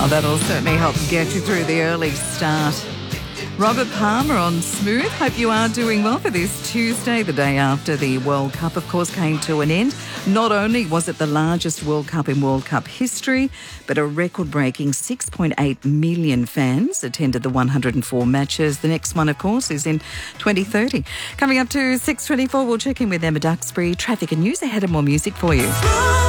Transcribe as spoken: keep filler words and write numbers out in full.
Oh, that'll certainly help get you through the early start. Robert Palmer on Smooth. Hope you are doing well for this Tuesday, the day after the World Cup, of course, came to an end. Not only was it the largest World Cup in World Cup history, but a record-breaking six point eight million fans attended the one hundred four matches. The next one, of course, is in twenty thirty. Coming up to six twenty-four, we'll check in with Emma Duxbury. Traffic and news ahead, and more music for you.